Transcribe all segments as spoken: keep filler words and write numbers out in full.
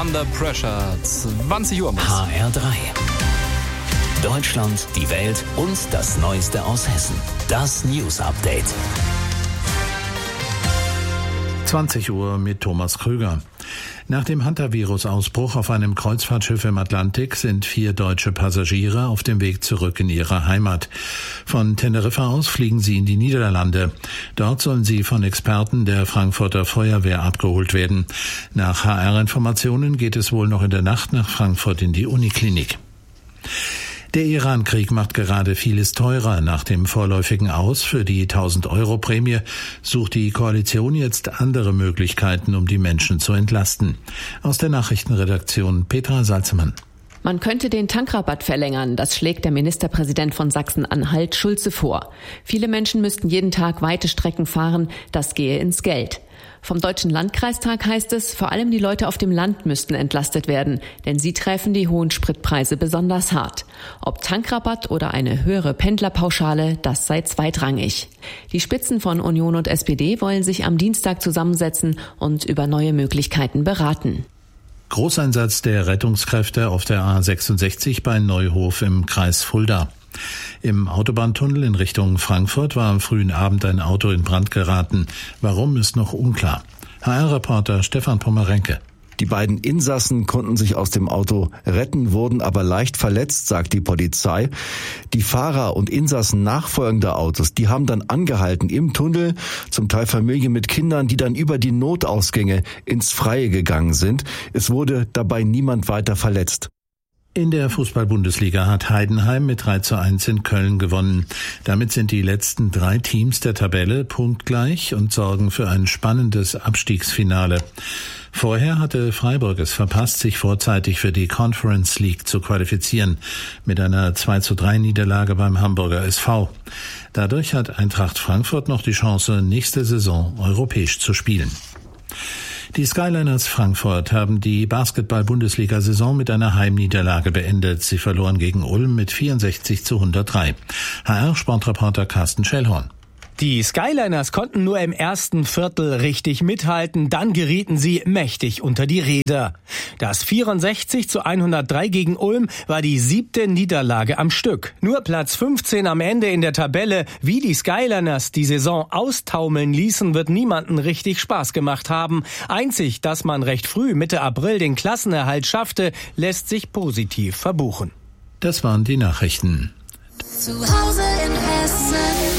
Under Pressure. zwanzig Uhr. H R drei. Deutschland, die Welt und das Neueste aus Hessen. Das News Update. zwanzig Uhr mit Thomas Krüger. Nach dem Hantavirus-Ausbruch auf einem Kreuzfahrtschiff im Atlantik sind vier deutsche Passagiere auf dem Weg zurück in ihre Heimat. Von Teneriffa aus fliegen sie in die Niederlande. Dort sollen sie von Experten der Frankfurter Feuerwehr abgeholt werden. Nach H R-Informationen geht es wohl noch in der Nacht nach Frankfurt in die Uniklinik. Der Iran-Krieg macht gerade vieles teurer. Nach dem vorläufigen Aus für die tausend-Euro-Prämie sucht die Koalition jetzt andere Möglichkeiten, um die Menschen zu entlasten. Aus der Nachrichtenredaktion Petra Salzemann. Man könnte den Tankrabatt verlängern, das schlägt der Ministerpräsident von Sachsen-Anhalt Schulze vor. Viele Menschen müssten jeden Tag weite Strecken fahren, das gehe ins Geld. Vom Deutschen Landkreistag heißt es, vor allem die Leute auf dem Land müssten entlastet werden, denn sie treffen die hohen Spritpreise besonders hart. Ob Tankrabatt oder eine höhere Pendlerpauschale, das sei zweitrangig. Die Spitzen von Union und S P D wollen sich am Dienstag zusammensetzen und über neue Möglichkeiten beraten. Großeinsatz der Rettungskräfte auf der A sechsundsechzig bei Neuhof im Kreis Fulda. Im Autobahntunnel in Richtung Frankfurt war am frühen Abend ein Auto in Brand geraten. Warum, ist noch unklar. H R-Reporter Stefan Pommerenke. Die beiden Insassen konnten sich aus dem Auto retten, wurden aber leicht verletzt, sagt die Polizei. Die Fahrer und Insassen nachfolgender Autos, die haben dann angehalten im Tunnel, zum Teil Familien mit Kindern, die dann über die Notausgänge ins Freie gegangen sind. Es wurde dabei niemand weiter verletzt. In der Fußball-Bundesliga hat Heidenheim mit drei zu eins in Köln gewonnen. Damit sind die letzten drei Teams der Tabelle punktgleich und sorgen für ein spannendes Abstiegsfinale. Vorher hatte Freiburg es verpasst, sich vorzeitig für die Conference League zu qualifizieren, mit einer zwei zu drei Niederlage beim Hamburger S V. Dadurch hat Eintracht Frankfurt noch die Chance, nächste Saison europäisch zu spielen. Die Skyliners Frankfurt haben die Basketball-Bundesliga-Saison mit einer Heimniederlage beendet. Sie verloren gegen Ulm mit vierundsechzig zu hundertdrei. H R-Sportreporter Carsten Schellhorn. Die Skyliners konnten nur im ersten Viertel richtig mithalten, dann gerieten sie mächtig unter die Räder. Das vierundsechzig zu hundertdrei gegen Ulm war die siebte Niederlage am Stück. Nur Platz fünfzehn am Ende in der Tabelle. Wie die Skyliners die Saison austaumeln ließen, wird niemanden richtig Spaß gemacht haben. Einzig, dass man recht früh Mitte April den Klassenerhalt schaffte, lässt sich positiv verbuchen. Das waren die Nachrichten. Zu Hause in Hessen.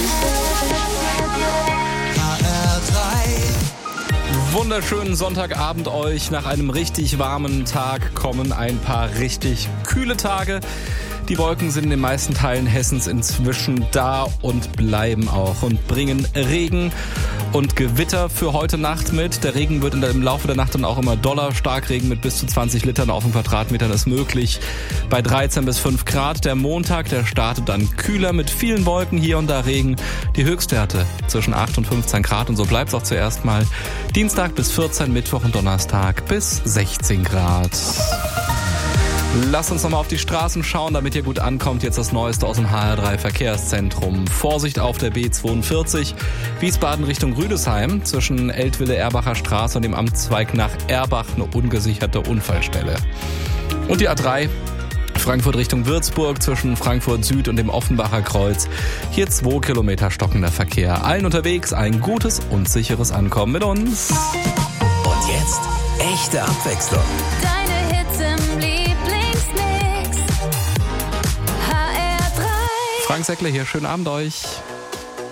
Wunderschönen Sonntagabend euch. Nach einem richtig warmen Tag kommen ein paar richtig kühle Tage. Die Wolken sind in den meisten Teilen Hessens inzwischen da und bleiben auch und bringen Regen und Gewitter für heute Nacht mit. Der Regen wird im Laufe der Nacht dann auch immer doller. Starkregen mit bis zu zwanzig Litern auf dem Quadratmeter ist möglich. Bei dreizehn bis fünf Grad. Der Montag, der startet dann kühler mit vielen Wolken, hier und da Regen. Die Höchstwerte zwischen acht und fünfzehn Grad und so bleibt es auch zuerst mal. Dienstag bis vierzehn, Mittwoch und Donnerstag bis sechzehn Grad. Lasst uns nochmal auf die Straßen schauen, damit ihr gut ankommt. Jetzt das Neueste aus dem H R drei Verkehrszentrum. Vorsicht auf der B zweiundvierzig, Wiesbaden Richtung Rüdesheim, zwischen Eltville-Erbacher Straße und dem Amtszweig nach Erbach eine ungesicherte Unfallstelle. Und die A drei, Frankfurt Richtung Würzburg, zwischen Frankfurt Süd und dem Offenbacher Kreuz. Hier zwei Kilometer stockender Verkehr. Allen unterwegs ein gutes und sicheres Ankommen mit uns. Und jetzt echte Abwechslung. Deine Hits im Lieblingsmix. H R drei. Frank Seckler hier, schönen Abend euch.